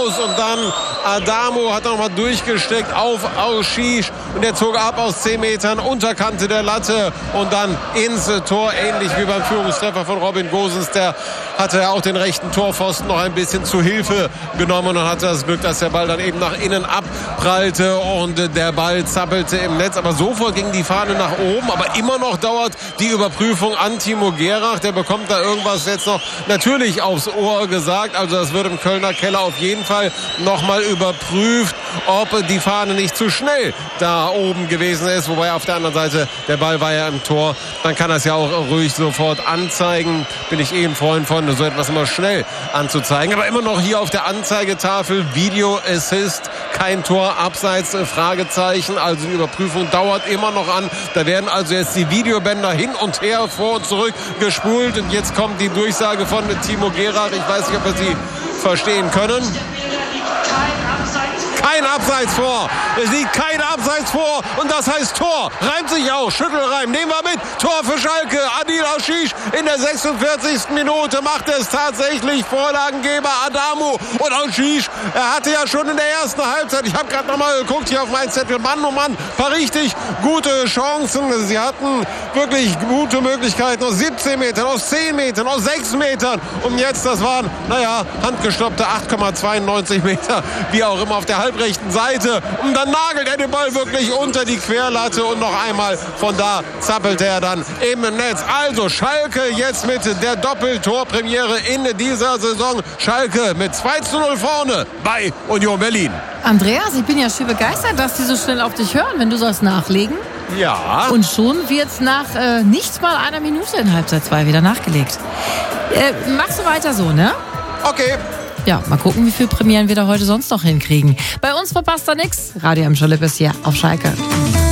raus und dann Adamo hat nochmal durchgesteckt auf Ashish und der zog ab aus 10 Metern, Unterkante der Latte und dann ins Tor, ähnlich wie beim Führungstreffer von Robin Gosens. Der hatte auch den rechten Torpfosten noch ein bisschen zu Hilfe genommen und hatte das Glück, dass der Ball dann eben nach innen abprallte und der Ball zappelte im Netz. Aber sofort ging die Fahne nach oben, aber immer noch dauert die Überprüfung an Timo Gerach. Der bekommt da irgendwas jetzt noch natürlich aufs Ohr gesagt. Also das wird im Kölner Keller auf jeden Fall nochmal überprüft, ob die Fahne nicht zu schnell da oben gewesen ist. Wobei auf der anderen Seite, der Ball war ja im Tor. Dann kann das ja auch ruhig sofort anzeigen. Bin ich ein Freund von, so etwas immer schnell anzuzeigen. Aber immer noch hier auf der Anzeigetafel Video Assist, kein Tor, abseits, Fragezeichen. Also die Überprüfung dauert immer noch an. Da werden also jetzt die Videobänder hin und her, vor und zurück gespult. Und jetzt kommt die Durchsage von Timo Gerach. Ich weiß nicht, ob wir sie verstehen können. Kein Abseits vor. Es liegt kein Abseits vor. Und das heißt Tor. Reimt sich auch. Schüttelreim. Nehmen wir mit. Tor für Schalke. Adil Ashish in der 46. Minute macht es tatsächlich. Vorlagengeber Adamo. Und Ashish, er hatte ja schon in der ersten Halbzeit, ich habe gerade nochmal geguckt hier auf meinen Zettel, Mann, oh Mann, paar richtig gute Chancen. Sie hatten wirklich gute Möglichkeiten aus 17 Metern, aus 10 Metern, aus 6 Metern. Und jetzt, das waren, handgestoppte 8,92 Meter, wie auch immer, auf der halbrechten Seite. Und dann nagelt er den Ball wirklich unter die Querlatte und noch einmal von da zappelt er dann im Netz. Also Schalke jetzt mit der Doppeltorpremiere in dieser Saison. Schalke mit 2:0 vorne bei Union Berlin. Andreas, ich bin ja schön begeistert, dass die so schnell auf dich hören, wenn du sollst nachlegen. Ja. Und schon wird nach nicht mal einer Minute in Halbzeit 2 wieder nachgelegt. Machst du weiter so, ne? Okay. Ja, mal gucken, wie viele Premieren wir da heute sonst noch hinkriegen. Bei uns verpasst da nichts. Radio M. Schlipp ist hier auf Schalke.